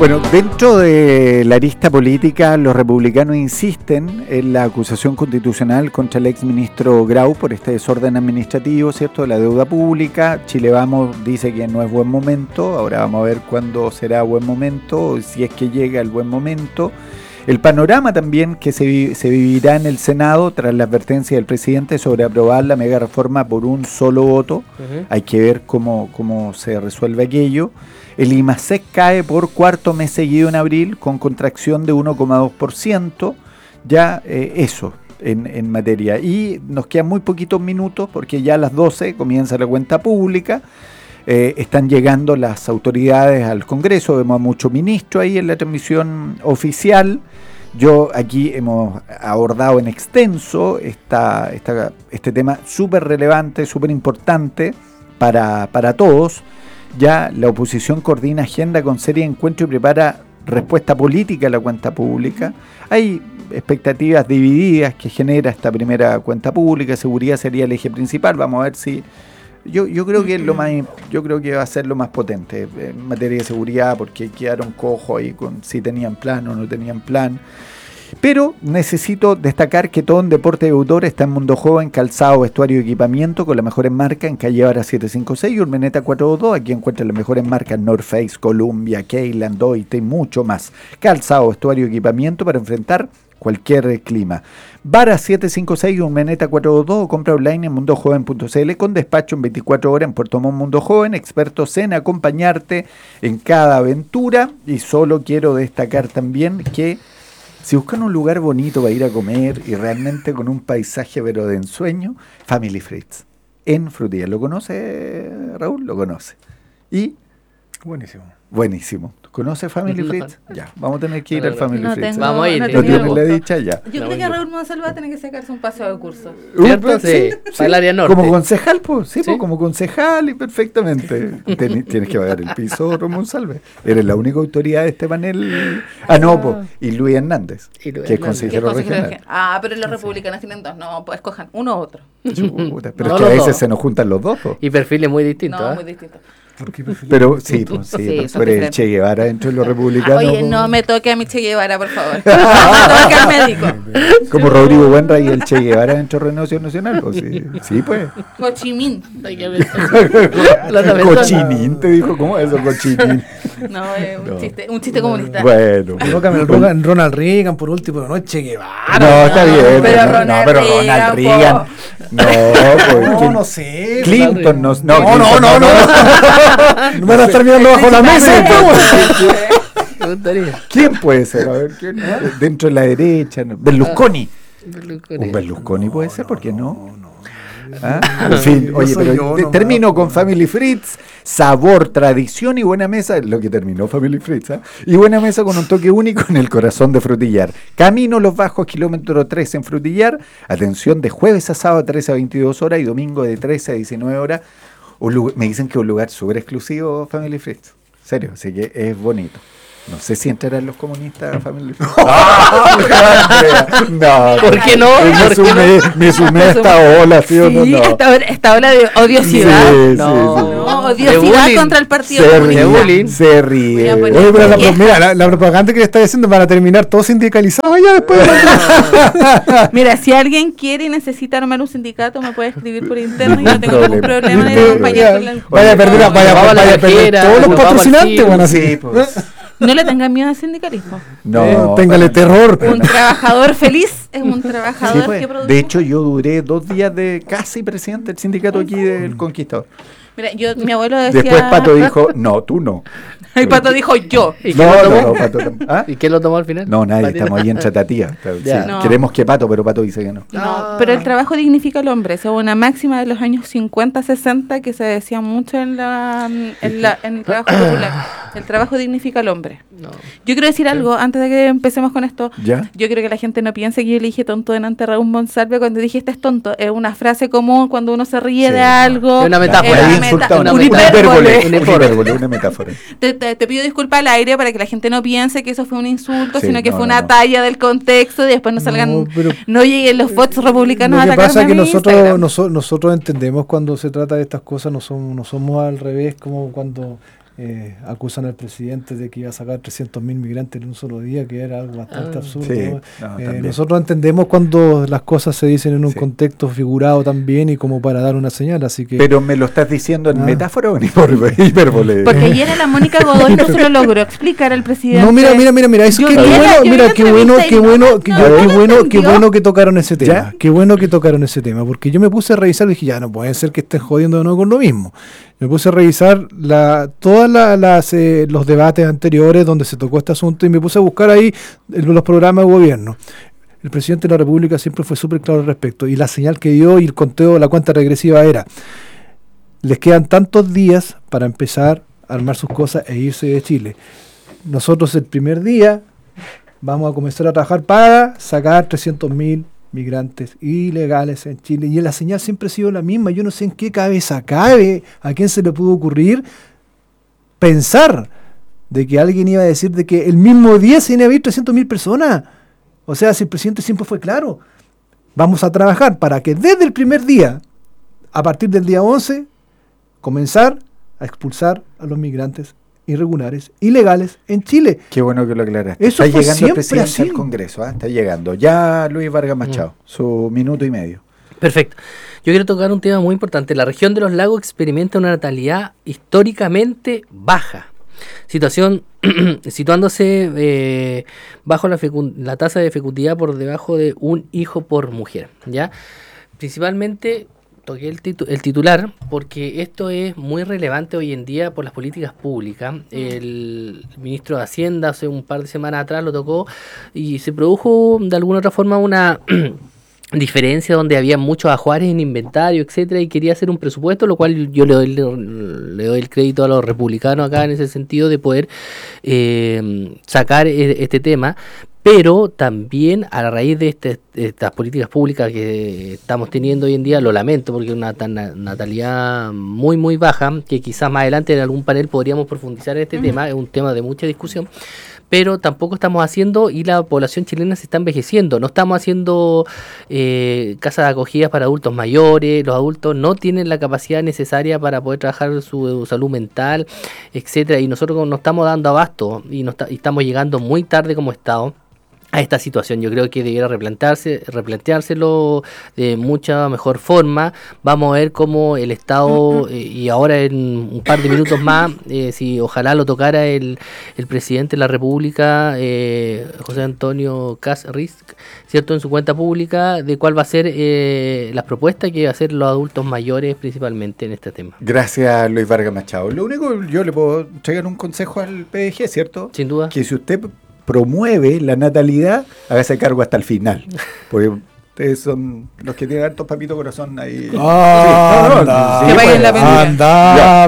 Bueno, dentro de la arista política, los republicanos insisten en la acusación constitucional contra el exministro Grau por este desorden administrativo, ¿cierto?, de la deuda pública. Chile Vamos dice que no es buen momento, ahora vamos a ver cuándo será buen momento, si es que llega el buen momento. El panorama también que se vivirá en el Senado tras la advertencia del presidente sobre aprobar la mega reforma por un solo voto. Hay que ver cómo se resuelve aquello. El IMASEC cae por cuarto mes seguido en abril con contracción de 1,2%. Ya eso en materia. Y nos quedan muy poquitos minutos porque ya a las 12 comienza la cuenta pública. Están llegando las autoridades al Congreso, vemos a muchos ministros ahí en la transmisión oficial. Yo aquí hemos abordado en extenso este tema súper relevante, súper importante para todos. Ya la oposición coordina agenda con serie de encuentros y prepara respuesta política a la cuenta pública. Hay expectativas divididas que genera esta primera cuenta pública. Seguridad sería el eje principal. Vamos a ver si... Yo creo que yo creo que va a ser lo más potente en materia de seguridad, porque quedaron cojos ahí con si tenían plan o no tenían plan. Pero necesito destacar que todo en deporte de autor está en Mundo Joven, calzado, vestuario y equipamiento con las mejores marcas en Calle Vara 756 y Urmeneta 422. Aquí encuentran las mejores marcas North Face, Columbia, Keyland, Doite y mucho más. Calzado, vestuario y equipamiento para enfrentar cualquier clima. Vara 756 y Urmeneta 422 o compra online en mundojoven.cl con despacho en 24 horas en Puerto Montt. Mundo Joven, expertos en acompañarte en cada aventura. Y solo quiero destacar también que si buscan un lugar bonito para ir a comer y realmente con un paisaje pero de ensueño, Family Fritz en Frutillar. ¿Lo conoce, Raúl? Lo conoce. Y buenísimo. ¿Conoce Family Fritz? Ya, vamos a tener que ir al Family Fritz. Vamos a ir. ¿No tiene la dicha? Ya. Yo creo que Raúl Monsalva va a tener que sacarse un paseo de curso. ¿Cierto? Sí, para el área norte. Como concejal, pues. Sí, pues, como concejal y perfectamente. Tienes que pagar el piso, Ramón Salve. Eres la única autoridad de este panel. Pues. Y Luis Hernández, que es consejero regional. Pero los republicanos tienen dos. No, pues escojan uno u otro. Chuta, pero es que a veces se nos juntan los dos. Y perfiles muy distintos. No, muy distintos. Pero sí, tú eres el Che Guevara dentro de los republicanos. Oye, no me toque a mi Che Guevara, por favor. No me toque al médico. Como Rodrigo Buenra y el Che Guevara dentro de Renovación Nacional. Pues sí, pues. Cochimín. Cochinín, te dijo. ¿Cómo es eso, cochinín? No, es un chiste comunista. Bueno. Ronald Reagan, por último, no es Che Guevara. No, está bien. Pero Ronald Reagan. No sé. Clinton, no. No van a estar mirando bajo la mesa. ¿Quién puede ser? A ver, ¿quién? Dentro de la derecha. Berlusconi. Un Berlusconi puede ser, ¿por qué no? En fin, oye, pero termino con Family Fritz. Sabor, tradición y buena mesa, es lo que terminó Family Fritz. Y buena mesa con un toque único en el corazón de Frutillar. Camino Los Bajos, kilómetro 3 en Frutillar. Atención, de jueves a sábado 13 a 22 horas y domingo de 13 a 19 horas. Me dicen que es un lugar súper exclusivo, Family Fritz. Serio, así que es bonito. No sé si entrarán los comunistas a Family Fritz. No, ¿por qué no? Me sumé a esta ola, ¿sí o no? Sí, esta ola de odiosidad. Sí. Odiosidad contra el partido comunista. Se ríe. Oye, pero mira, la propaganda que le está haciendo van a terminar todos sindicalizados ya después. Mira, si alguien quiere y necesita armar un sindicato, me puede escribir por interno y no tengo ningún problema de acompañar con la... Vaya a perder todos los patrocinantes, bueno, sí, pues. No le tengan miedo al sindicalismo. No, téngale terror. Un trabajador feliz es un trabajador que produce. De hecho, yo duré 2 días de casi presidente del sindicato aquí del Conquistador. Mira, mi abuelo decía... Después Pato dijo, no, tú no. Y Pato dijo, yo. ¿Y No, Pato ¿Ah? ¿Y quién lo tomó al final? No, nadie, estamos ahí en tratativa. Sí, No. Queremos que Pato, pero Pato dice que no. No, pero el trabajo dignifica al hombre. Esa es una máxima de los años 50-60 que se decía mucho en el trabajo popular. El trabajo dignifica al hombre. No. Yo quiero decir algo antes de que empecemos con esto. ¿Ya? Yo creo que la gente no piense que yo le dije tonto delante de Raúl Monsalve cuando dije este es tonto. Es una frase común cuando uno se ríe de algo. Es una metáfora. Una hipérbole. Una metáfora. Te pido disculpas al aire para que la gente no piense que eso fue un insulto, Sí, sino que no, fue no, una no. talla del contexto y después no salgan, no lleguen los bots republicanos a Lo que atacarme pasa es que a mi Instagram. nosotros entendemos cuando se trata de estas cosas, no somos al revés como cuando acusan al presidente de que iba a sacar 300.000 migrantes en un solo día, que era algo bastante absurdo. Sí, nosotros entendemos cuando las cosas se dicen en un contexto figurado también y como para dar una señal, así que... Pero ¿me lo estás diciendo en metáfora o en hipérbole? Porque ayer a la Mónica Godoy no se lo logró explicar al presidente. No, mira, eso qué bueno que tocaron ese tema. ¿Ya? Qué bueno que tocaron ese tema, porque yo me puse a revisar y dije, ya no puede ser que estén jodiendo de nuevo con lo mismo. Me puse a revisar todos los debates anteriores donde se tocó este asunto y me puse a buscar ahí los programas de gobierno. El presidente de la República siempre fue súper claro al respecto y la señal que dio y el conteo, la cuenta regresiva era: les quedan tantos días para empezar a armar sus cosas e irse de Chile. Nosotros el primer día vamos a comenzar a trabajar para sacar 300.000 migrantes ilegales en Chile. Y la señal siempre ha sido la misma. Yo no sé en qué cabeza cabe, a quién se le pudo ocurrir pensar de que alguien iba a decir de que el mismo día se iban a ir 300.000 personas. O sea, si el presidente siempre fue claro, vamos a trabajar para que desde el primer día, a partir del día 11, comenzar a expulsar a los migrantes irregulares, ilegales en Chile. Qué bueno que lo aclaraste. Eso está fue llegando el siempre presidente así. al Congreso, está llegando. Ya Luis Vargas Machado, su minuto y medio. Perfecto. Yo quiero tocar un tema muy importante. La región de los lagos experimenta una natalidad históricamente baja. Situación situándose bajo la tasa de fecundidad por debajo de un hijo por mujer, ¿ya? Principalmente toqué el titular porque esto es muy relevante hoy en día por las políticas públicas. El ministro de Hacienda hace un par de semanas atrás lo tocó y se produjo de alguna otra forma una diferencia donde había muchos ajuares en inventario, etcétera, y quería hacer un presupuesto, lo cual yo le doy el crédito a los republicanos acá en ese sentido de poder sacar este tema. Pero también a la raíz de estas políticas públicas que estamos teniendo hoy en día, lo lamento porque es una natalidad muy muy baja, que quizás más adelante en algún panel podríamos profundizar en este tema, es un tema de mucha discusión, pero tampoco estamos haciendo, y la población chilena se está envejeciendo, no estamos haciendo casas de acogida para adultos mayores, los adultos no tienen la capacidad necesaria para poder trabajar su salud mental, etcétera, y nosotros no estamos dando abasto y estamos llegando muy tarde como Estado a esta situación. Yo creo que debiera replanteárselo de mucha mejor forma. Vamos a ver cómo el Estado, y ahora en un par de minutos más, si ojalá lo tocara el presidente de la República, José Antonio Kast Risk, ¿cierto?, en su cuenta pública, de cuál va a ser las propuestas que va a hacer los adultos mayores principalmente en este tema. Gracias, Luis Vargas Machado. Lo único, yo le puedo entregar un consejo al PDG, ¿cierto? Sin duda. Que si usted promueve la natalidad, hágase cargo hasta el final. Porque ustedes son los que tienen hartos papitos corazón ahí. Que paguen la pena.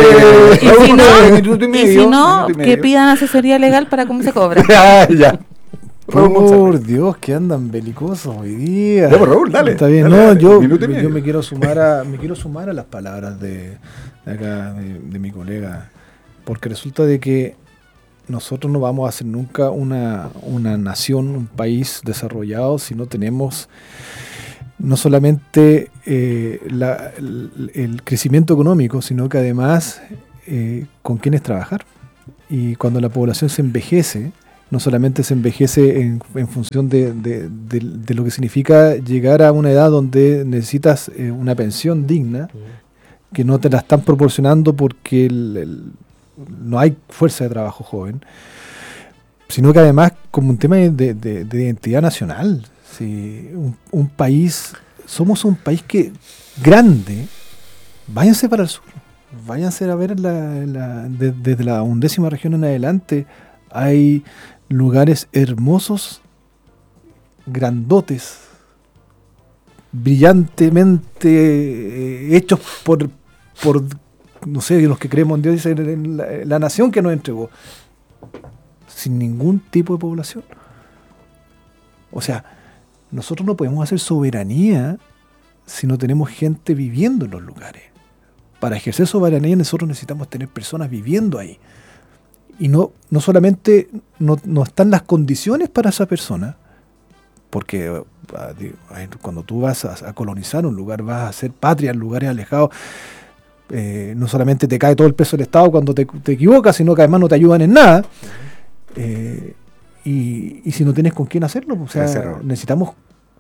Y si no, que pidan asesoría legal para cómo se cobra. Ya. Por Dios, que andan belicosos hoy día. Ya, por Raúl, dale. Está bien, dale, no, dale. yo Minuto y medio. me quiero sumar a las palabras de acá de mi colega, porque resulta de que nosotros no vamos a ser nunca una nación, un país desarrollado si no tenemos no solamente el crecimiento económico, sino que además con quienes trabajar. Y cuando la población se envejece, no solamente se envejece en función de lo que significa llegar a una edad donde necesitas una pensión digna, que no te la están proporcionando porque no hay fuerza de trabajo joven, sino que además como un tema de identidad nacional. Sí, un país, somos un país que grande, váyanse para el sur, váyanse a ver desde la 11ª región en adelante, hay lugares hermosos, grandotes, brillantemente hechos por no sé, los que creemos en Dios, dicen la nación que nos entregó, sin ningún tipo de población. O sea, nosotros no podemos hacer soberanía si no tenemos gente viviendo en los lugares. Para ejercer soberanía nosotros necesitamos tener personas viviendo ahí. Y no solamente no están las condiciones para esa persona, porque cuando tú vas a colonizar un lugar, vas a hacer patria en lugares alejados, no solamente te cae todo el peso del Estado cuando te equivocas, sino que además no te ayudan en nada. Y si no tienes con quién hacerlo, o sea, necesitamos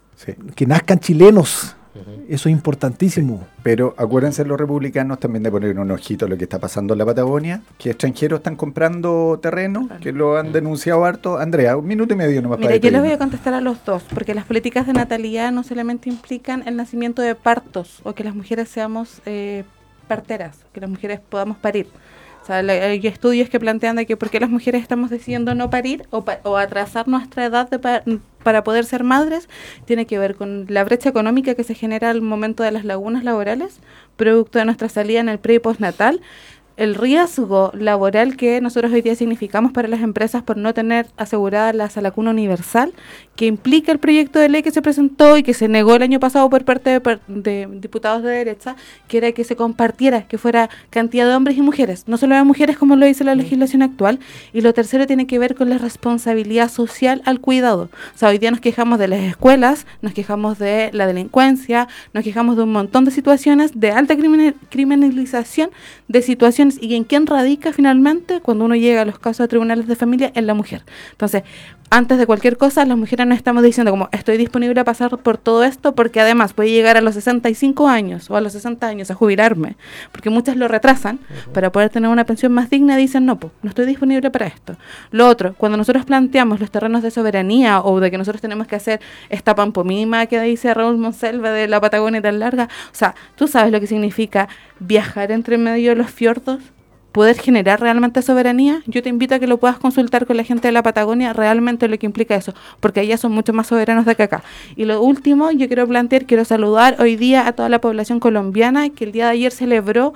que nazcan chilenos. Eso es importantísimo. Sí, pero acuérdense los republicanos también de poner un ojito a lo que está pasando en la Patagonia, que extranjeros están comprando terreno, que lo han denunciado harto. Andrea, 1 minuto y medio nomás. Mira, yo les voy a contestar a los dos, porque las políticas de natalidad no solamente implican el nacimiento de partos, o que las mujeres seamos parteras, que las mujeres podamos parir. O sea, hay estudios que plantean de que por qué las mujeres estamos decidiendo no parir o atrasar nuestra edad para poder ser madres, tiene que ver con la brecha económica que se genera al momento de las lagunas laborales, producto de nuestra salida en el pre y postnatal, el riesgo laboral que nosotros hoy día significamos para las empresas por no tener asegurada la salacuna universal, que implica el proyecto de ley que se presentó y que se negó el año pasado por parte de diputados de derecha, que era que se compartiera, que fuera cantidad de hombres y mujeres, no solo de mujeres como lo dice la legislación actual. Y lo tercero tiene que ver con la responsabilidad social al cuidado. O sea, hoy día nos quejamos de las escuelas, nos quejamos de la delincuencia, nos quejamos de un montón de situaciones de alta criminalización de situaciones. ¿Y en quién radica finalmente cuando uno llega a los casos de tribunales de familia? En la mujer. Entonces, antes de cualquier cosa, las mujeres no estamos diciendo como estoy disponible a pasar por todo esto, porque además voy a llegar a los 65 años o a los 60 años a jubilarme, porque muchas lo retrasan para poder tener una pensión más digna, dicen no estoy disponible para esto. Lo otro, cuando nosotros planteamos los terrenos de soberanía o de que nosotros tenemos que hacer esta pampomima que dice Raúl Monsalve de la Patagonia tan larga, o sea, tú sabes lo que significa viajar entre medio de los fiordos, poder generar realmente soberanía. Yo te invito a que lo puedas consultar con la gente de la Patagonia, realmente lo que implica eso, porque allá son mucho más soberanos de que acá. Y lo último, yo quiero saludar hoy día a toda la población colombiana que el día de ayer celebró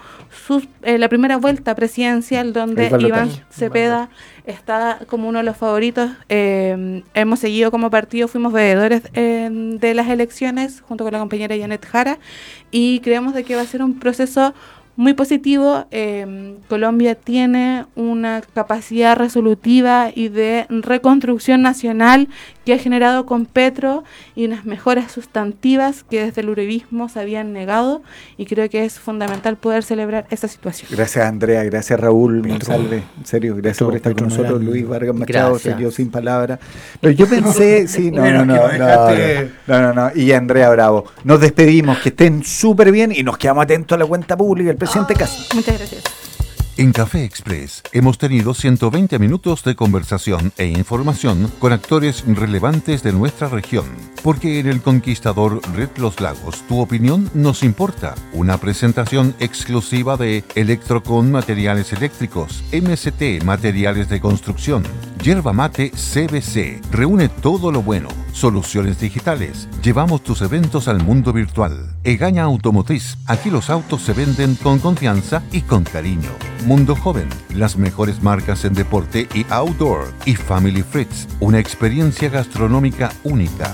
la primera vuelta presidencial, donde Iván Cepeda está como uno de los favoritos. Hemos seguido como partido, fuimos veedores de las elecciones junto con la compañera Janet Jara, y creemos de que va a ser un proceso muy positivo. Colombia tiene una capacidad resolutiva y de reconstrucción nacional que ha generado con Petro y unas mejoras sustantivas que desde el uribismo se habían negado, y creo que es fundamental poder celebrar esta situación. Gracias, Andrea, gracias, Raúl Monsalve, en serio, gracias por estar con nosotros. Luis Vargas Machado se quedó sin palabras, pero yo pensé, y Andrea Bravo, nos despedimos, que estén súper bien y nos quedamos atentos a la cuenta pública del presidente Castro. Muchas gracias. En Café Express hemos tenido 120 minutos de conversación e información con actores relevantes de nuestra región. Porque en El Conquistador Red Los Lagos tu opinión nos importa. Una presentación exclusiva de Electrocon Materiales Eléctricos, MST Materiales de Construcción, Yerba Mate CBC. Reúne todo lo bueno. Soluciones digitales. Llevamos tus eventos al mundo virtual. Egaña Automotriz. Aquí los autos se venden con confianza y con cariño. Mundo Joven. Las mejores marcas en deporte y outdoor. Y Family Fritz. Una experiencia gastronómica única.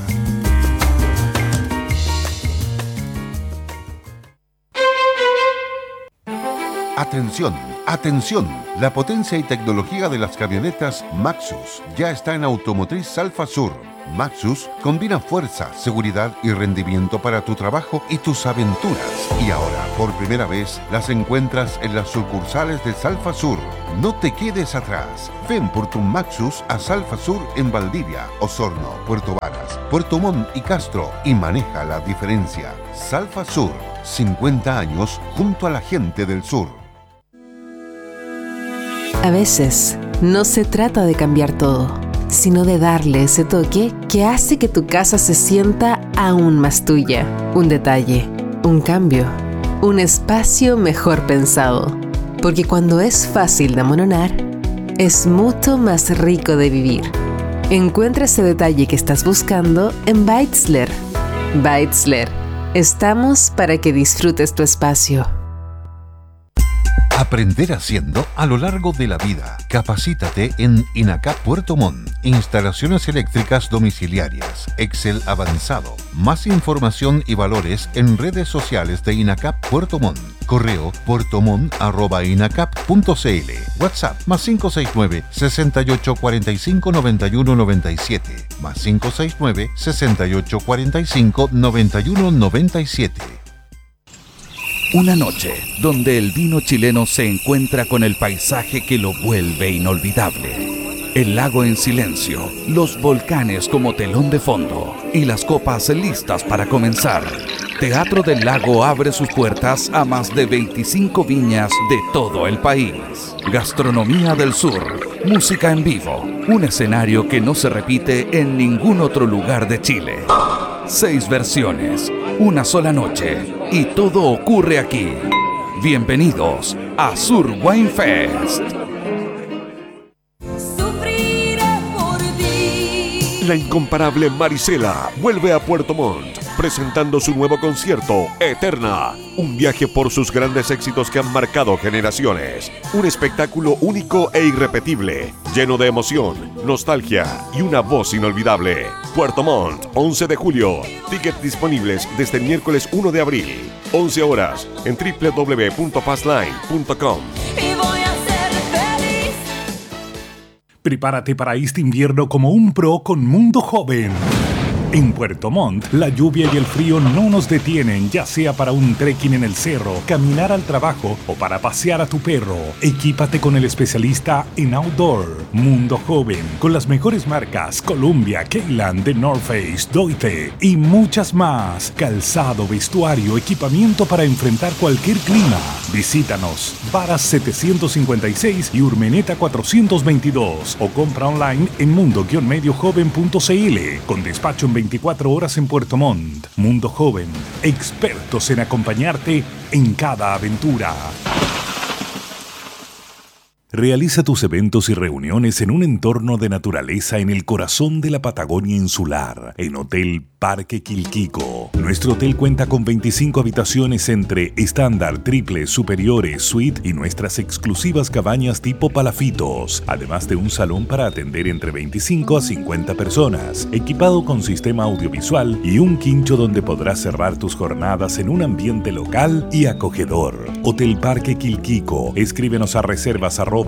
Atención, atención. La potencia y tecnología de las camionetas Maxus ya está en Automotriz Salfa Sur. Maxus combina fuerza, seguridad y rendimiento para tu trabajo y tus aventuras. Y ahora, por primera vez, las encuentras en las sucursales de Salfa Sur. No te quedes atrás. Ven por tu Maxus a Salfa Sur en Valdivia, Osorno, Puerto Varas, Puerto Montt y Castro y maneja la diferencia. Salfa Sur, 50 años junto a la gente del sur. A veces, no se trata de cambiar todo, sino de darle ese toque que hace que tu casa se sienta aún más tuya. Un detalle, un cambio, un espacio mejor pensado. Porque cuando es fácil de amononar, es mucho más rico de vivir. Encuentra ese detalle que estás buscando en Beitzler. Beitzler. Estamos para que disfrutes tu espacio. Aprender haciendo a lo largo de la vida. Capacítate en INACAP Puerto Montt. Instalaciones eléctricas domiciliarias. Excel avanzado. Más información y valores en redes sociales de INACAP Puerto Montt. Correo puertomont@inacap.cl. WhatsApp +569 68 45 91 97. +569 68 45 91 97. Una noche donde el vino chileno se encuentra con el paisaje que lo vuelve inolvidable. El lago en silencio, los volcanes como telón de fondo y las copas listas para comenzar. Teatro del Lago abre sus puertas a más de 25 viñas de todo el país. Gastronomía del Sur, música en vivo, un escenario que no se repite en ningún otro lugar de Chile. 6 versiones, una sola noche y todo ocurre aquí. Bienvenidos a Sur Wine Fest. La incomparable Marisela vuelve a Puerto Montt, presentando su nuevo concierto, Eterna. Un viaje por sus grandes éxitos que han marcado generaciones. Un espectáculo único e irrepetible, lleno de emoción, nostalgia y una voz inolvidable. Puerto Montt, 11 de julio. Tickets disponibles desde el miércoles 1 de abril. 11 horas en www.passline.com. Prepárate para este invierno como un pro con Mundo Joven. En Puerto Montt, la lluvia y el frío no nos detienen, ya sea para un trekking en el cerro, caminar al trabajo o para pasear a tu perro. Equípate con el especialista en outdoor. Mundo Joven, con las mejores marcas Columbia, Keyland, The North Face, Doite y muchas más. Calzado, vestuario, equipamiento para enfrentar cualquier clima. Visítanos, Varas 756 y Urmeneta 422 o compra online en mundo-mediojoven.cl con despacho en 24 horas en Puerto Montt. Mundo Joven, expertos en acompañarte en cada aventura. Realiza tus eventos y reuniones en un entorno de naturaleza en el corazón de la Patagonia insular, en Hotel Parque Quilquico. Nuestro hotel cuenta con 25 habitaciones entre estándar, triple, superiores, suite y nuestras exclusivas cabañas tipo palafitos, además de un salón para atender entre 25 a 50 personas, equipado con sistema audiovisual y un quincho donde podrás cerrar tus jornadas en un ambiente local y acogedor. Hotel Parque Quilquico. Escríbenos a reservas@hpq.cl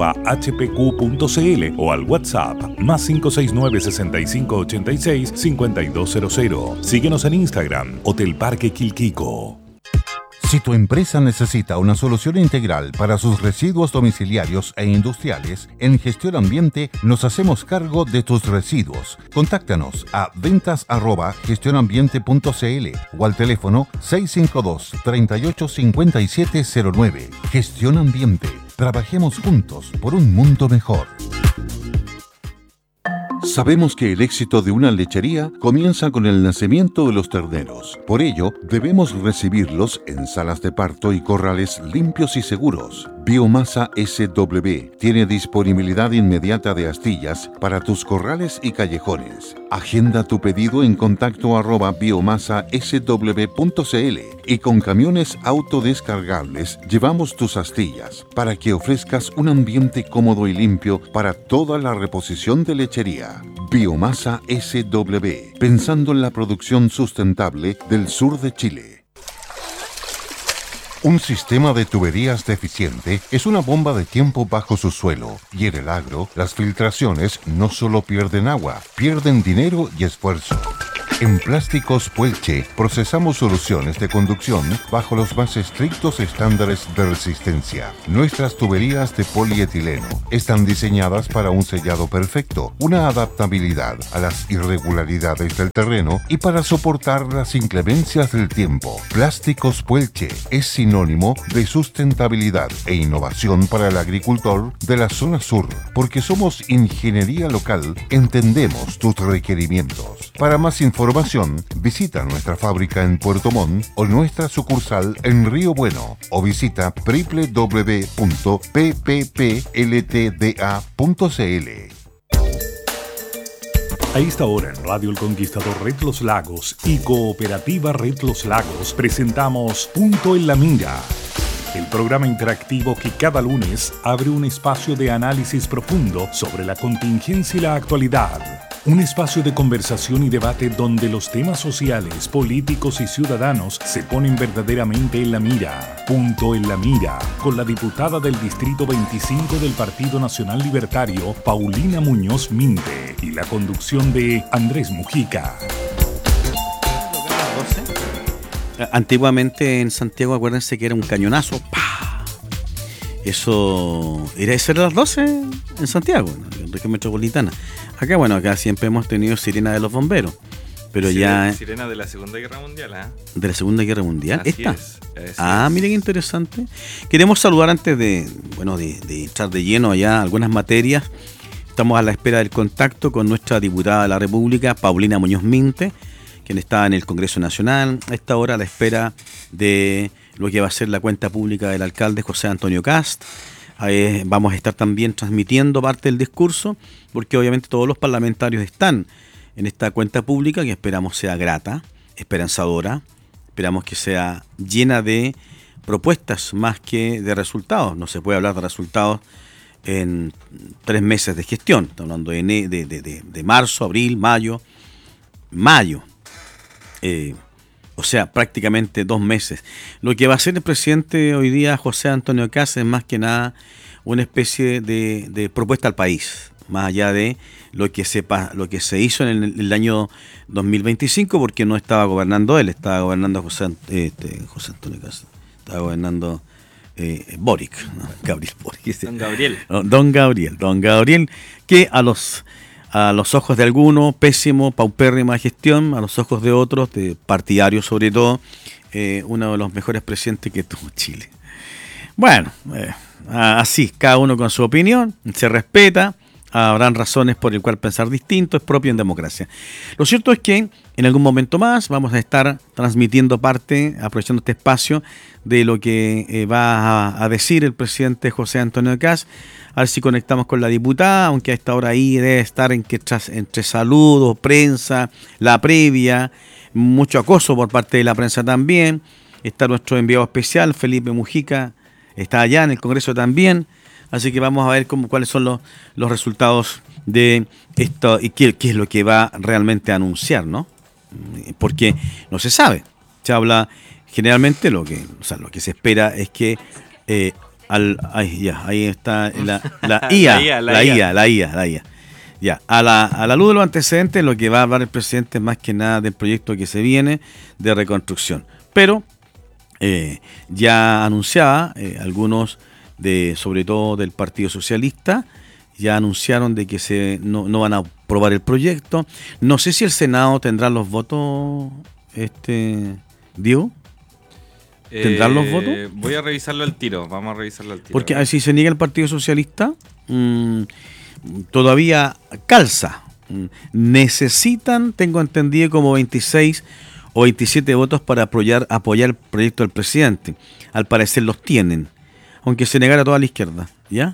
o al WhatsApp más 569 6586 5200. Síguenos en Instagram, Hotel Parque Quilquico. Si tu empresa necesita una solución integral para sus residuos domiciliarios e industriales, en Gestión Ambiente nos hacemos cargo de tus residuos. Contáctanos a ventas@gestionambiente.cl o al teléfono 652 385709. Gestión Ambiente. Trabajemos juntos por un mundo mejor. Sabemos que el éxito de una lechería comienza con el nacimiento de los terneros. Por ello, debemos recibirlos en salas de parto y corrales limpios y seguros. Biomasa SW tiene disponibilidad inmediata de astillas para tus corrales y callejones. Agenda tu pedido en contacto @biomasasw.cl y con camiones autodescargables llevamos tus astillas para que ofrezcas un ambiente cómodo y limpio para toda la reposición de lechería. Biomasa SW, pensando en la producción sustentable del sur de Chile. Un sistema de tuberías deficiente es una bomba de tiempo bajo su suelo, y en el agro, las filtraciones no solo pierden agua, pierden dinero y esfuerzo. En Plásticos Puelche procesamos soluciones de conducción bajo los más estrictos estándares de resistencia. Nuestras tuberías de polietileno están diseñadas para un sellado perfecto, una adaptabilidad a las irregularidades del terreno y para soportar las inclemencias del tiempo. Plásticos Puelche es sinónimo de sustentabilidad e innovación para el agricultor de la zona sur, porque somos ingeniería local, entendemos tus requerimientos. Para más información, visita nuestra fábrica en Puerto Montt o nuestra sucursal en Río Bueno o visita www.pppltda.cl. A esta hora en Radio El Conquistador Red Los Lagos y Cooperativa Red Los Lagos presentamos Punto en la Mira, el programa interactivo que cada lunes abre un espacio de análisis profundo sobre la contingencia y la actualidad. Un espacio de conversación y debate donde los temas sociales, políticos y ciudadanos se ponen verdaderamente en la mira. Punto en la Mira, con la diputada del Distrito 25 del Partido Nacional Libertario, Paulina Muñoz Minte, y la conducción de Andrés Mujica. Antiguamente en Santiago, acuérdense que era un cañonazo. ¡Pah! Eso era las 12 en Santiago, en región metropolitana. Acá, bueno, acá siempre hemos tenido sirena de los bomberos. Pero sirena de la Segunda Guerra Mundial, ¿eh? ¿De la Segunda Guerra Mundial? Así ¿Esta? es. Mire qué interesante. Queremos saludar antes de entrar de lleno allá algunas materias. Estamos a la espera del contacto con nuestra diputada de la República, Paulina Muñoz Minte, quien está en el Congreso Nacional. A esta hora a la espera de lo que va a ser la cuenta pública del alcalde José Antonio Kast. Vamos a estar también transmitiendo parte del discurso, porque obviamente todos los parlamentarios están en esta cuenta pública, que esperamos sea grata, esperanzadora, esperamos que sea llena de propuestas más que de resultados. No se puede hablar de resultados en 3 meses de gestión. Estamos hablando de marzo, abril, mayo. O sea, prácticamente 2 meses. Lo que va a hacer el presidente hoy día, José Antonio Kast, es más que nada una especie de propuesta al país, más allá de lo que se hizo en el año 2025, porque no estaba gobernando él, estaba gobernando José Antonio Kast, estaba gobernando Boric, ¿no? Gabriel Boric. Don Gabriel, que a los ojos de algunos, pésimo, paupérrima gestión, a los ojos de otros, de partidarios sobre todo, uno de los mejores presidentes que tuvo Chile. Bueno, así, cada uno con su opinión, se respeta. Habrán razones por el cual pensar distinto, es propio en democracia. Lo cierto es que en algún momento más vamos a estar transmitiendo parte, aprovechando este espacio, de lo que va a decir el presidente José Antonio Kast. A ver si conectamos con la diputada, aunque a esta hora ahí debe estar entre saludos, prensa, la previa, mucho acoso por parte de la prensa también. Está nuestro enviado especial, Felipe Mujica, está allá en el Congreso también. Así que vamos a ver cuáles son los resultados de esto y qué es lo que va realmente a anunciar, ¿no? Porque no se sabe. Se habla generalmente lo que se espera es que ahí está la IA. Ya, a la luz de los antecedentes, lo que va a hablar el presidente es más que nada del proyecto que se viene de reconstrucción. Pero ya anunciaba algunos sobre todo del Partido Socialista, ya anunciaron de que no van a aprobar el proyecto. No sé si el Senado tendrá los votos, Diego. ¿Tendrán los votos? Voy a revisarlo al tiro, vamos a revisarlo al tiro. Porque si se niega el Partido Socialista, todavía calza. Necesitan, tengo entendido, como 26 o 27 votos para apoyar el proyecto del presidente. Al parecer los tienen. Aunque se negara toda la izquierda, ¿ya?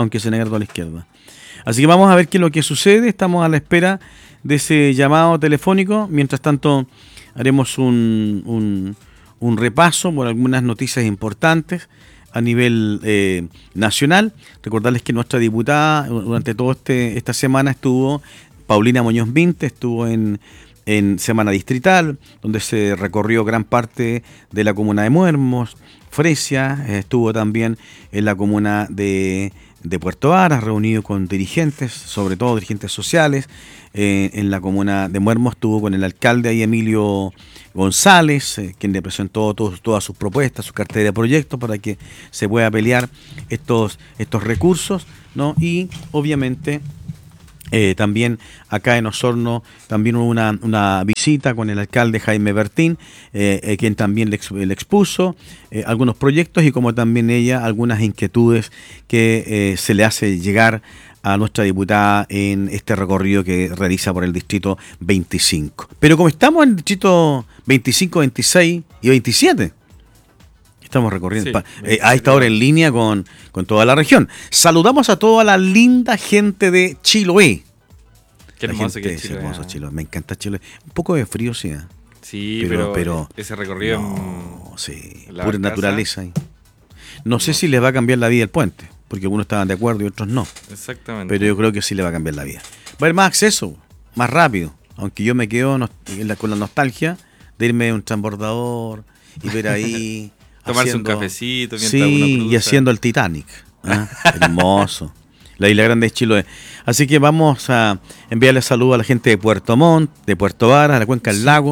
Así que vamos a ver qué es lo que sucede. Estamos a la espera de ese llamado telefónico. Mientras tanto, haremos un repaso por algunas noticias importantes a nivel nacional. Recordarles que nuestra diputada durante toda esta semana estuvo, Paulina Muñoz Minte, estuvo en Semana Distrital, donde se recorrió gran parte de la comuna de Muermos, Fresia, estuvo también en la comuna de Puerto Varas, reunido con dirigentes, sobre todo dirigentes sociales. En la comuna de Muermos estuvo con el alcalde ahí, Emilio González, quien le presentó todas sus propuestas, su cartera de proyectos para que se pueda pelear estos recursos, ¿no? Y obviamente también acá en Osorno también hubo una visita con el alcalde Jaime Bertín, quien también le expuso algunos proyectos y como también ella algunas inquietudes que se le hace llegar a nuestra diputada en este recorrido que realiza por el distrito 25. Pero como estamos en el distrito 25, 26 y 27, estamos recorriendo a esta hora en línea con toda la región. Saludamos a toda la linda gente de Chiloé. Qué hermoso que es Chiloé. Hermoso Chiloé. Me encanta Chiloé. Un poco de frío, sí. Sí, pero ese recorrido pura naturaleza ahí. No sé si les va a cambiar la vida el puente, porque algunos estaban de acuerdo y otros no. Exactamente. Pero yo creo que sí le va a cambiar la vida. Va a haber más acceso, más rápido. Aunque yo me quedo con la nostalgia de irme a un transbordador y ver ahí... Tomarse un cafecito mientras uno cruza. Y haciendo el Titanic. Hermoso. La isla grande de Chiloé. Así que vamos a enviarle saludos a la gente de Puerto Montt, de Puerto Varas, a la cuenca del lago.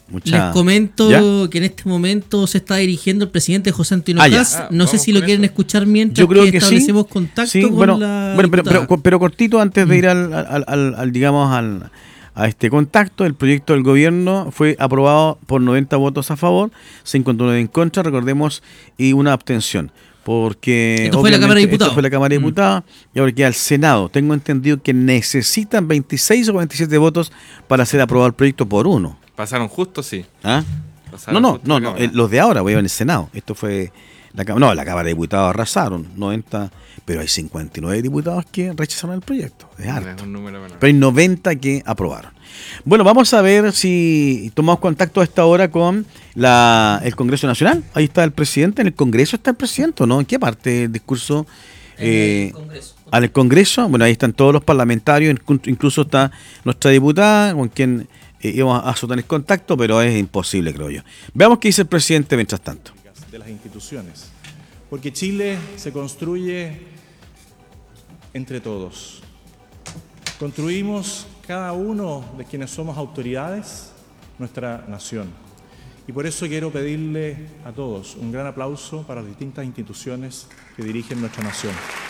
Les comento que en este momento se está dirigiendo el presidente José Antonio Kast. No sé si lo quieren escuchar mientras yo creo que establecemos contacto con la pero cortito, antes de ir al digamos a este contacto, el proyecto del gobierno fue aprobado por 90 votos a favor, 51 en contra, recordemos, y una abstención. Porque esto fue la Cámara de Diputados. Esto fue la Cámara de Diputados y ahora queda el Senado. Tengo entendido que necesitan 26 o 27 votos para ser aprobado el proyecto por uno. Pasaron justo, sí. ¿Ah? No, los de ahora, voy a ver en el Senado. Esto fue la Cámara de Diputados arrasaron, 90, pero hay 59 diputados que rechazaron el proyecto. Es harto. Es un número menor. Pero hay 90 que aprobaron. Bueno, vamos a ver si tomamos contacto a esta hora con el Congreso Nacional. Ahí está el presidente. En el Congreso está el presidente, ¿no? ¿En qué parte del discurso? En el Congreso. ¿Al Congreso? Bueno, ahí están todos los parlamentarios, incluso está nuestra diputada, con quien íbamos a tener contacto, pero es imposible, creo yo. Veamos qué dice el presidente mientras tanto. De las instituciones, porque Chile se construye entre todos. Construimos cada uno de quienes somos autoridades nuestra nación. Y por eso quiero pedirle a todos un gran aplauso para las distintas instituciones que dirigen nuestra nación.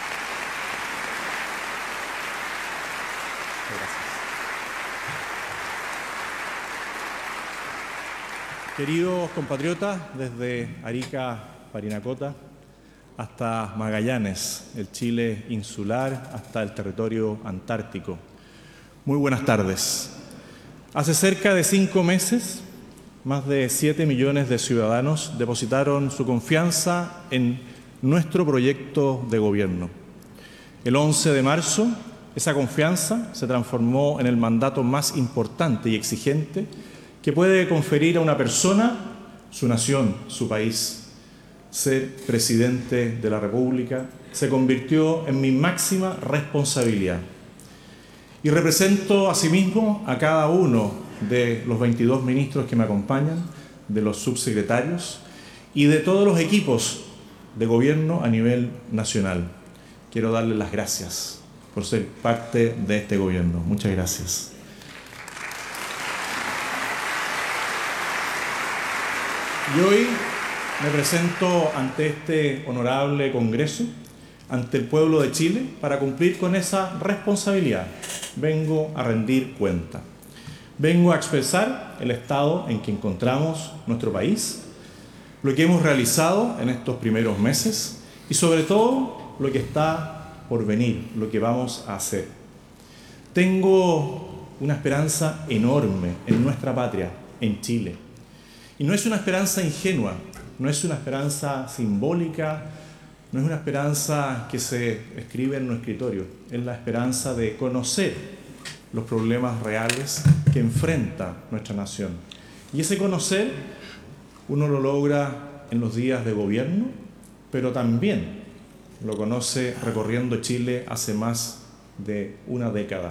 Queridos compatriotas, desde Arica, Parinacota, hasta Magallanes, el Chile insular, hasta el territorio antártico. Muy buenas tardes. Hace cerca de 5 meses, más de 7 millones de ciudadanos depositaron su confianza en nuestro proyecto de gobierno. El 11 de marzo, esa confianza se transformó en el mandato más importante y exigente que puede conferir a una persona, su nación, su país. Ser presidente de la República se convirtió en mi máxima responsabilidad. Y represento asimismo a cada uno de los 22 ministros que me acompañan, de los subsecretarios y de todos los equipos de gobierno a nivel nacional. Quiero darles las gracias por ser parte de este gobierno. Muchas gracias. Y hoy me presento ante este honorable Congreso, ante el pueblo de Chile, para cumplir con esa responsabilidad. Vengo a rendir cuenta. Vengo a expresar el estado en que encontramos nuestro país, lo que hemos realizado en estos primeros meses y sobre todo lo que está por venir, lo que vamos a hacer. Tengo una esperanza enorme en nuestra patria, en Chile. Y no es una esperanza ingenua, no es una esperanza simbólica, no es una esperanza que se escribe en un escritorio, es la esperanza de conocer los problemas reales que enfrenta nuestra nación. Y ese conocer uno lo logra en los días de gobierno, pero también lo conoce recorriendo Chile hace más de una década.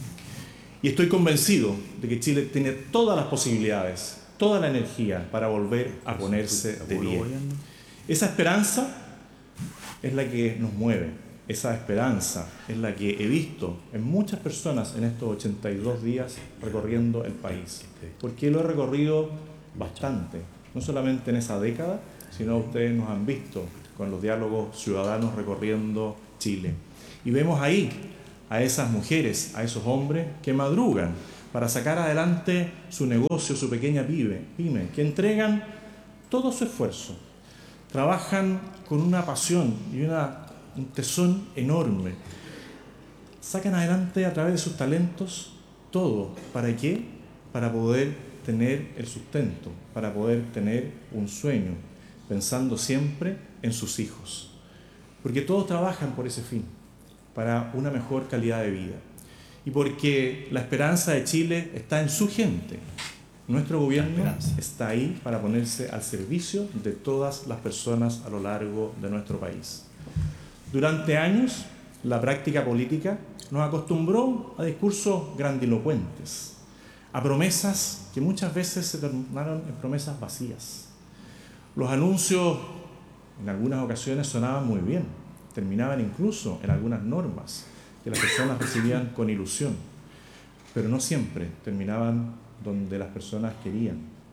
Y estoy convencido de que Chile tiene todas las posibilidades, toda la energía para volver a ponerse de pie. Esa esperanza es la que nos mueve, esa esperanza es la que he visto en muchas personas en estos 82 días recorriendo el país, porque lo he recorrido bastante, no solamente en esa década, sino ustedes nos han visto con los diálogos ciudadanos recorriendo Chile. Y vemos ahí a esas mujeres, a esos hombres que madrugan para sacar adelante su negocio, su pequeña pyme, que entregan todo su esfuerzo, trabajan con una pasión y un tesón enorme, sacan adelante a través de sus talentos todo. ¿Para qué? Para poder tener el sustento, para poder tener un sueño, pensando siempre en sus hijos. Porque todos trabajan por ese fin, para una mejor calidad de vida. Y porque la esperanza de Chile está en su gente. Nuestro gobierno está ahí para ponerse al servicio de todas las personas a lo largo de nuestro país. Durante años, la práctica política nos acostumbró a discursos grandilocuentes, a promesas que muchas veces se tornaron en promesas vacías. Los anuncios en algunas ocasiones sonaban muy bien, terminaban incluso en algunas normas que las personas recibían con ilusión, pero no siempre terminaban donde las personas querían.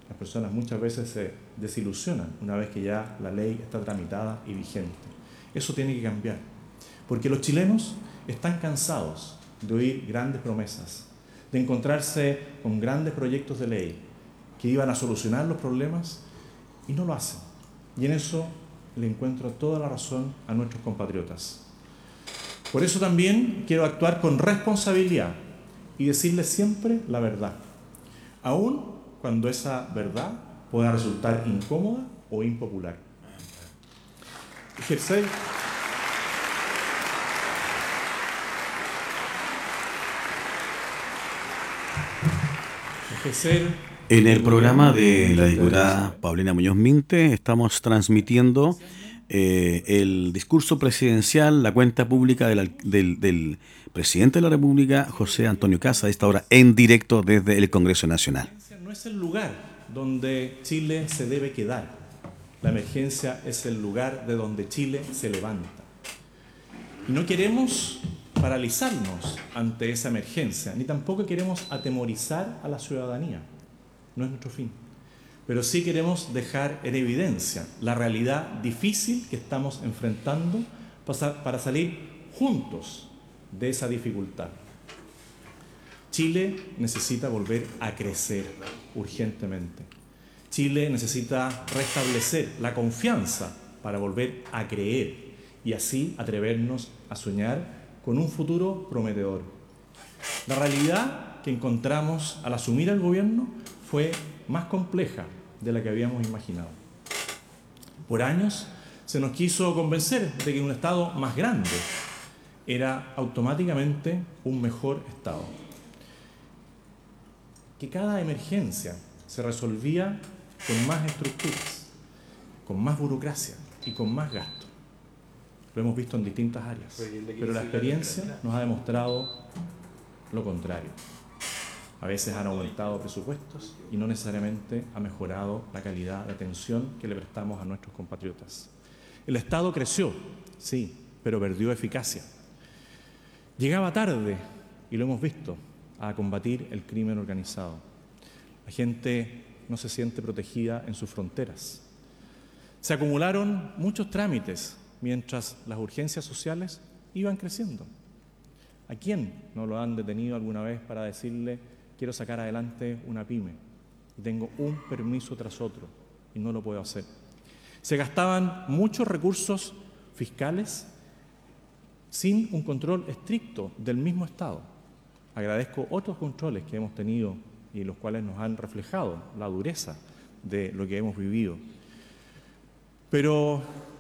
Las personas muchas veces se desilusionan una vez que ya la ley está tramitada y vigente. Eso tiene que cambiar, porque los chilenos están cansados de oír grandes promesas, de encontrarse con grandes proyectos de ley que iban a solucionar los problemas y no lo hacen. Y en eso le encuentro toda la razón a nuestros compatriotas. Por eso también quiero actuar con responsabilidad y decirles siempre la verdad, aun cuando esa verdad pueda resultar incómoda o impopular. Ejercer En el programa de la diputada Paulina Muñoz Minte estamos transmitiendo el discurso presidencial, la cuenta pública del presidente de la República, José Antonio Kast, a esta hora en directo desde el Congreso Nacional. No es el lugar donde Chile se debe quedar. La emergencia es el lugar de donde Chile se levanta. Y no queremos paralizarnos ante esa emergencia, ni tampoco queremos atemorizar a la ciudadanía. No es nuestro fin. Pero sí queremos dejar en evidencia la realidad difícil que estamos enfrentando para salir juntos de esa dificultad. Chile necesita volver a crecer urgentemente. Chile necesita restablecer la confianza para volver a creer y así atrevernos a soñar con un futuro prometedor. La realidad que encontramos al asumir el gobierno fue más compleja de la que habíamos imaginado. Por años se nos quiso convencer de que un Estado más grande era automáticamente un mejor Estado. Que cada emergencia se resolvía con más estructuras, con más burocracia y con más gasto. Lo hemos visto en distintas áreas, pero la experiencia nos ha demostrado lo contrario. A veces han aumentado presupuestos y no necesariamente ha mejorado la calidad de atención que le prestamos a nuestros compatriotas. El Estado creció, sí, pero perdió eficacia. Llegaba tarde, y lo hemos visto, a combatir el crimen organizado. La gente no se siente protegida en sus fronteras. Se acumularon muchos trámites mientras las urgencias sociales iban creciendo. ¿A quién no lo han detenido alguna vez para decirle: quiero sacar adelante una pyme y tengo un permiso tras otro y no lo puedo hacer? Se gastaban muchos recursos fiscales sin un control estricto del mismo Estado. Agradezco otros controles que hemos tenido y los cuales nos han reflejado la dureza de lo que hemos vivido. Pero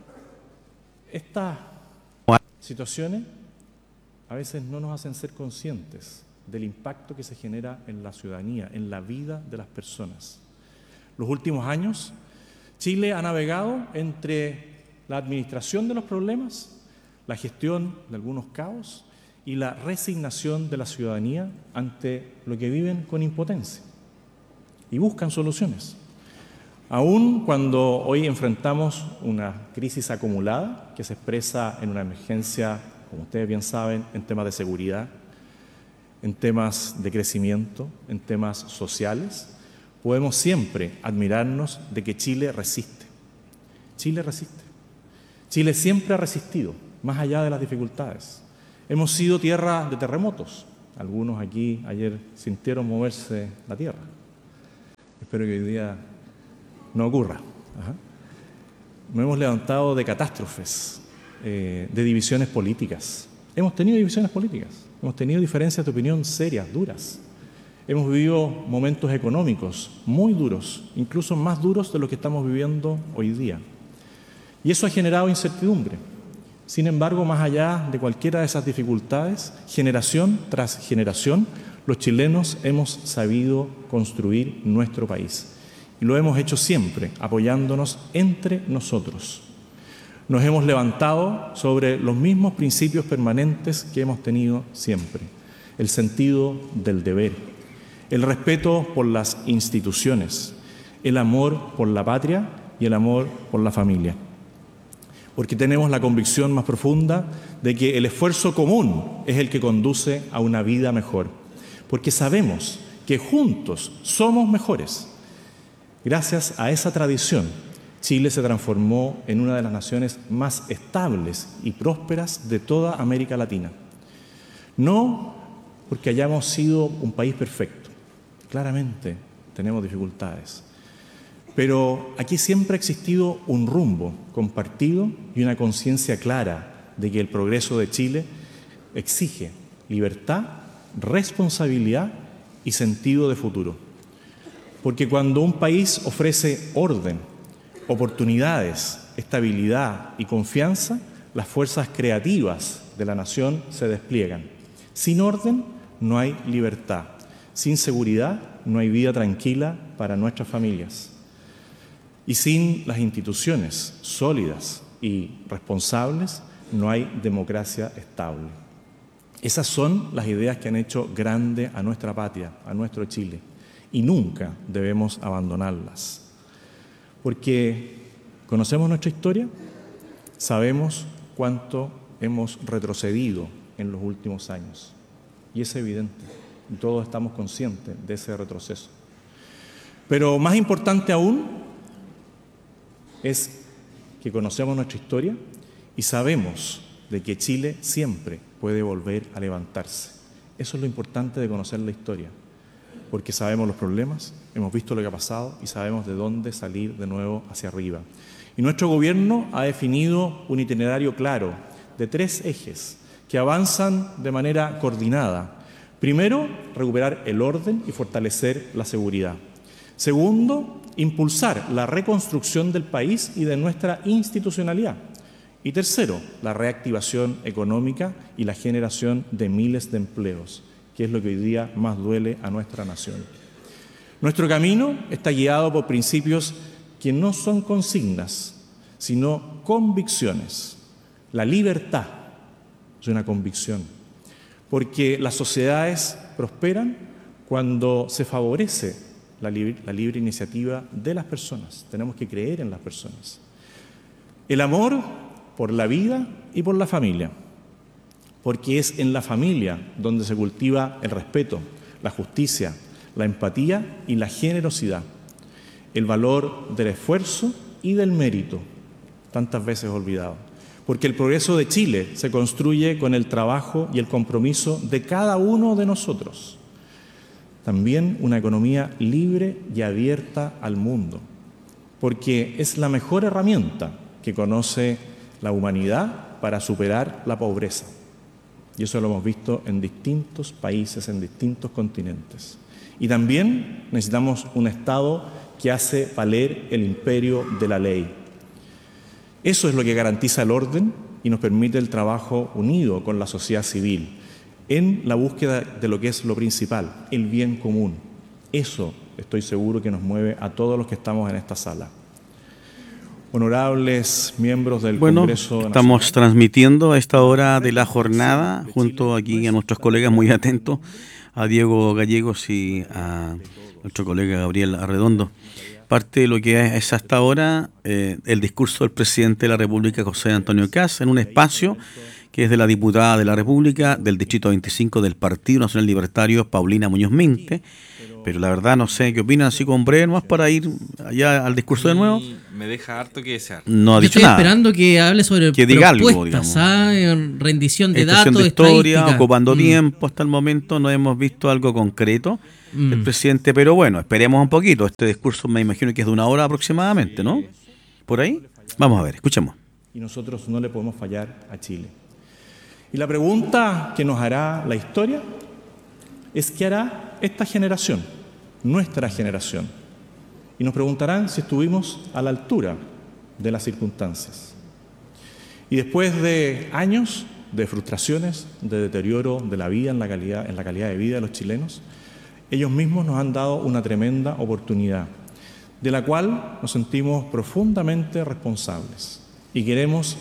estas situaciones a veces no nos hacen ser conscientes del impacto que se genera en la ciudadanía, en la vida de las personas. Los últimos años, Chile ha navegado entre la administración de los problemas, la gestión de algunos caos y la resignación de la ciudadanía ante lo que viven con impotencia y buscan soluciones. Aún cuando hoy enfrentamos una crisis acumulada que se expresa en una emergencia, como ustedes bien saben, en temas de seguridad, en temas de crecimiento, en temas sociales, podemos siempre admirarnos de que Chile resiste. Chile resiste. Chile siempre ha resistido, más allá de las dificultades. Hemos sido tierra de terremotos. Algunos aquí ayer sintieron moverse la tierra. Espero que hoy día no ocurra. Nos hemos levantado de catástrofes, de divisiones políticas. Hemos tenido divisiones políticas, hemos tenido diferencias de opinión serias, duras. Hemos vivido momentos económicos muy duros, incluso más duros de lo que estamos viviendo hoy día. Y eso ha generado incertidumbre. Sin embargo, más allá de cualquiera de esas dificultades, generación tras generación, los chilenos hemos sabido construir nuestro país. Y lo hemos hecho siempre, apoyándonos entre nosotros. Nos hemos levantado sobre los mismos principios permanentes que hemos tenido siempre. El sentido del deber, el respeto por las instituciones, el amor por la patria y el amor por la familia. Porque tenemos la convicción más profunda de que el esfuerzo común es el que conduce a una vida mejor. Porque sabemos que juntos somos mejores. Gracias a esa tradición, Chile se transformó en una de las naciones más estables y prósperas de toda América Latina. No porque hayamos sido un país perfecto, claramente tenemos dificultades, pero aquí siempre ha existido un rumbo compartido y una conciencia clara de que el progreso de Chile exige libertad, responsabilidad y sentido de futuro. Porque cuando un país ofrece orden, oportunidades, estabilidad y confianza, las fuerzas creativas de la nación se despliegan. Sin orden no hay libertad. Sin seguridad no hay vida tranquila para nuestras familias. Y sin las instituciones sólidas y responsables no hay democracia estable. Esas son las ideas que han hecho grande a nuestra patria, a nuestro Chile, y nunca debemos abandonarlas. Porque conocemos nuestra historia, sabemos cuánto hemos retrocedido en los últimos años. Y es evidente, y todos estamos conscientes de ese retroceso. Pero más importante aún es que conocemos nuestra historia y sabemos de que Chile siempre puede volver a levantarse. Eso es lo importante de conocer la historia, porque sabemos los problemas, hemos visto lo que ha pasado y sabemos de dónde salir de nuevo hacia arriba. Y nuestro gobierno ha definido un itinerario claro de 3 ejes que avanzan de manera coordinada. Primero, recuperar el orden y fortalecer la seguridad. Segundo, impulsar la reconstrucción del país y de nuestra institucionalidad. Y tercero, la reactivación económica y la generación de miles de empleos, que es lo que hoy día más duele a nuestra nación. Nuestro camino está guiado por principios que no son consignas, sino convicciones. La libertad es una convicción, porque las sociedades prosperan cuando se favorece la libre iniciativa de las personas. Tenemos que creer en las personas. El amor por la vida y por la familia, porque es en la familia donde se cultiva el respeto, la justicia, la empatía y la generosidad, el valor del esfuerzo y del mérito, tantas veces olvidado. Porque el progreso de Chile se construye con el trabajo y el compromiso de cada uno de nosotros. También una economía libre y abierta al mundo, porque es la mejor herramienta que conoce la humanidad para superar la pobreza. Y eso lo hemos visto en distintos países, en distintos continentes. Y también necesitamos un Estado que hace valer el imperio de la ley. Eso es lo que garantiza el orden y nos permite el trabajo unido con la sociedad civil en la búsqueda de lo que es lo principal, el bien común. Eso estoy seguro que nos mueve a todos los que estamos en esta sala. Honorables miembros del Congreso Nacional. Estamos transmitiendo a esta hora de la jornada junto aquí a nuestros colegas muy atentos, a Diego Gallegos y a nuestro colega Gabriel Arredondo. Parte de lo que es hasta ahora el discurso del presidente de la República, José Antonio Kast, en un espacio que es de la diputada de la República del Distrito 25 del Partido Nacional Libertario, Paulina Muñoz Minte. Pero la verdad no sé qué opinan, así con breve más para ir allá al discurso de nuevo. Me deja harto que desear. No ha dicho estoy nada. Esperando que hable sobre que diga propuestas, algo, rendición de Estación datos, de historia, estadística. Ocupando tiempo. Hasta el momento no hemos visto algo concreto del presidente, pero bueno, esperemos un poquito. Este discurso me imagino que es de 1 hora aproximadamente, ¿no? ¿Por ahí? Vamos a ver, escuchemos. Y nosotros no le podemos fallar a Chile. Y la pregunta que nos hará la historia es ¿qué hará esta generación, nuestra generación? Y nos preguntarán si estuvimos a la altura de las circunstancias. Y después de años de frustraciones, de deterioro de la vida en la calidad de vida de los chilenos, ellos mismos nos han dado una tremenda oportunidad, de la cual nos sentimos profundamente responsables. Y queremos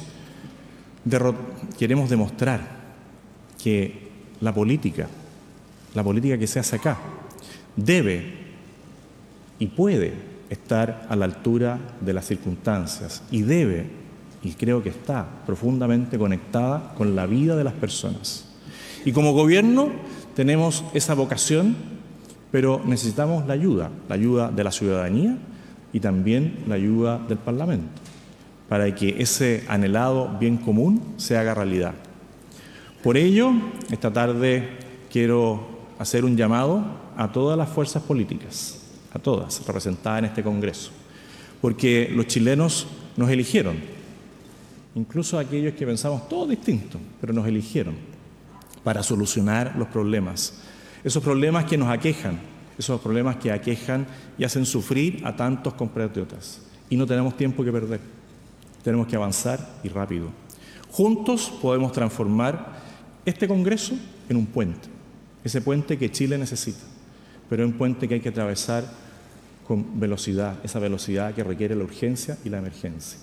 demostrar que la política que se hace acá debe y puede estar a la altura de las circunstancias y debe, y creo que está profundamente conectada con la vida de las personas. Y como gobierno tenemos esa vocación, pero necesitamos la ayuda de la ciudadanía, y también la ayuda del Parlamento, para que ese anhelado bien común se haga realidad. Por ello, esta tarde quiero hacer un llamado a todas las fuerzas políticas, a todas representadas en este Congreso, porque los chilenos nos eligieron, incluso aquellos que pensamos todo distinto, pero nos eligieron para solucionar los problemas, esos problemas que nos aquejan, esos problemas que aquejan y hacen sufrir a tantos compatriotas. Y no tenemos tiempo que perder, tenemos que avanzar y rápido. Juntos podemos transformar este Congreso en un puente, ese puente que Chile necesita, pero un puente que hay que atravesar con velocidad, esa velocidad que requiere la urgencia y la emergencia.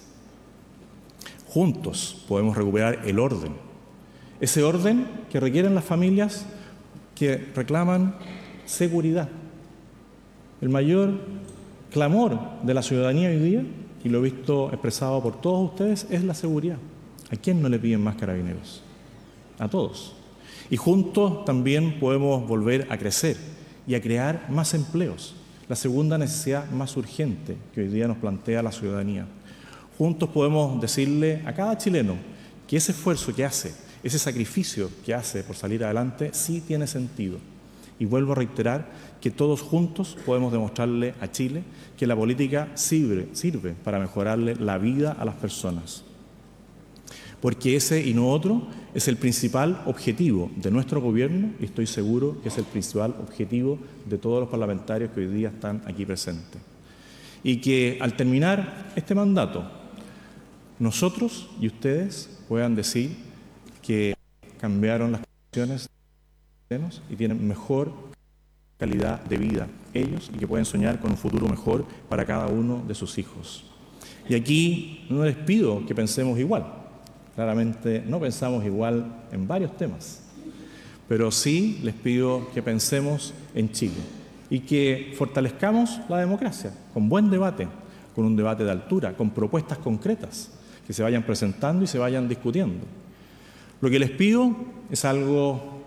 Juntos podemos recuperar el orden, ese orden que requieren las familias que reclaman seguridad. El mayor clamor de la ciudadanía hoy día, y lo he visto expresado por todos ustedes, es la seguridad. ¿A quién no le piden más carabineros? A todos. Y juntos también podemos volver a crecer y a crear más empleos, la segunda necesidad más urgente que hoy día nos plantea la ciudadanía. Juntos podemos decirle a cada chileno que ese esfuerzo que hace, ese sacrificio que hace por salir adelante, sí tiene sentido. Y vuelvo a reiterar que todos juntos podemos demostrarle a Chile que la política sirve para mejorarle la vida a las personas. Porque ese y no otro es el principal objetivo de nuestro gobierno y estoy seguro que es el principal objetivo de todos los parlamentarios que hoy día están aquí presentes. Y que al terminar este mandato, nosotros y ustedes puedan decir que cambiaron las condiciones y tienen mejor calidad de vida ellos y que pueden soñar con un futuro mejor para cada uno de sus hijos. Y aquí no les pido que pensemos igual. Claramente no pensamos igual en varios temas, pero sí les pido que pensemos en Chile y que fortalezcamos la democracia con buen debate, con un debate de altura, con propuestas concretas que se vayan presentando y se vayan discutiendo. Lo que les pido es algo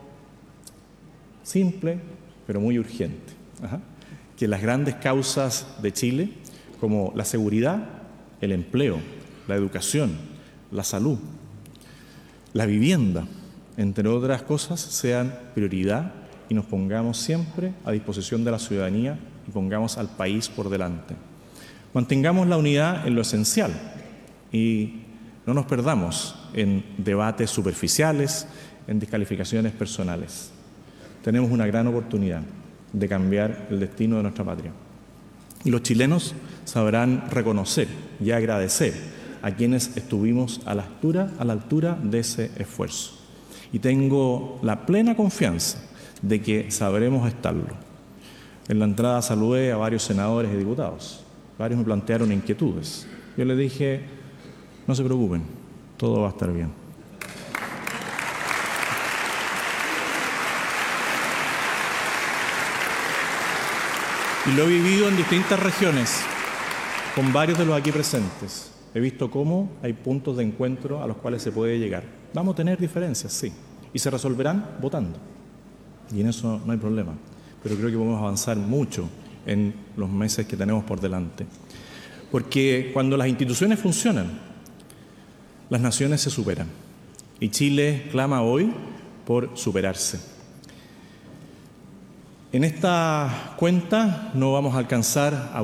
simple, pero muy urgente. Que las grandes causas de Chile, como la seguridad, el empleo, la educación, la salud, la vivienda, entre otras cosas, sean prioridad y nos pongamos siempre a disposición de la ciudadanía y pongamos al país por delante. Mantengamos la unidad en lo esencial y no nos perdamos en debates superficiales, en descalificaciones personales. Tenemos una gran oportunidad de cambiar el destino de nuestra patria. Y los chilenos sabrán reconocer y agradecer a quienes estuvimos a la altura de ese esfuerzo. Y tengo la plena confianza de que sabremos estarlo. En la entrada saludé a varios senadores y diputados. Varios me plantearon inquietudes. Yo les dije, no se preocupen, todo va a estar bien. Y lo he vivido en distintas regiones, con varios de los aquí presentes. He visto cómo hay puntos de encuentro a los cuales se puede llegar. Vamos a tener diferencias, sí, y se resolverán votando. Y en eso no hay problema. Pero creo que podemos avanzar mucho en los meses que tenemos por delante. Porque cuando las instituciones funcionan, las naciones se superan. Y Chile clama hoy por superarse. En esta cuenta no vamos a alcanzar a